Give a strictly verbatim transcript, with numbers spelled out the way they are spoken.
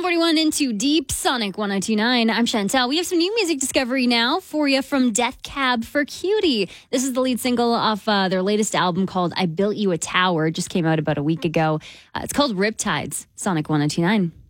forty-one into Deep Sonic one oh two point nine. I'm Chantel. We have some new music discovery now for you from Death Cab for Cutie. This is the lead single off uh, their latest album called I Built You a Tower. It just came out about a week ago. Uh, it's called Riptides. Sonic one oh two point nine.